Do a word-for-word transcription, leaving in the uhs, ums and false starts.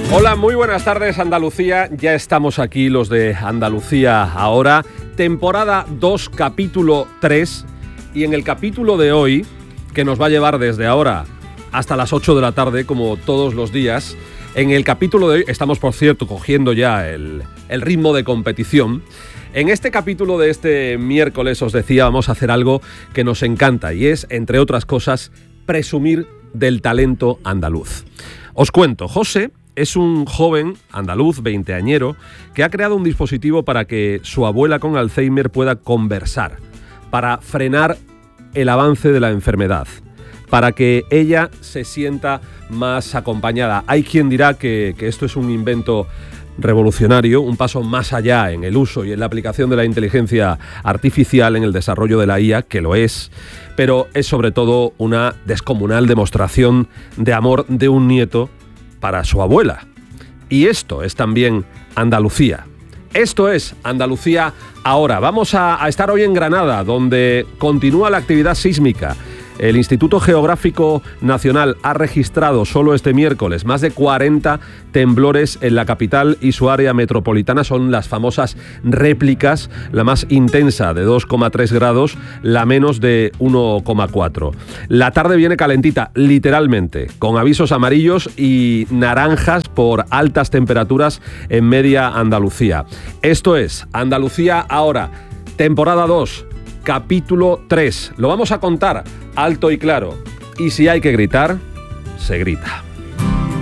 Hola, muy buenas tardes Andalucía, ya estamos aquí los de Andalucía Ahora, temporada dos, capítulo tres, y en el capítulo de hoy, que nos va a llevar desde ahora hasta las ocho de la tarde, como todos los días, en el capítulo de hoy, estamos por cierto cogiendo ya el, el ritmo de competición. En este capítulo de este miércoles, os decía, vamos a hacer algo que nos encanta y es, entre otras cosas, presumir del talento andaluz. Os cuento, José es un joven andaluz veinteañero que ha creado un dispositivo para que su abuela con Alzheimer pueda conversar, para frenar el avance de la enfermedad, para que ella se sienta más acompañada. Hay quien dirá que, que esto es un invento revolucionario, un paso más allá en el uso y en la aplicación de la inteligencia artificial en el desarrollo de la I A, que lo es, pero es sobre todo una descomunal demostración de amor de un nieto para su abuela. Y esto es también Andalucía. Esto es Andalucía Ahora. Vamos a, a estar hoy en Granada, donde continúa la actividad sísmica. El Instituto Geográfico Nacional ha registrado solo este miércoles más de cuarenta temblores en la capital y su área metropolitana. Son las famosas réplicas, la más intensa de dos coma tres grados, la menos de uno coma cuatro. La tarde viene calentita, literalmente, con avisos amarillos y naranjas por altas temperaturas en media Andalucía. Esto es Andalucía Ahora, temporada dos. Capítulo tres. Lo vamos a contar alto y claro. Y si hay que gritar, se grita.